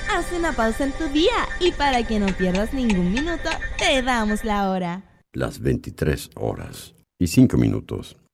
Haz una pausa en tu día y para que no pierdas ningún minuto, te damos la hora. Las 23 horas y 5 minutos.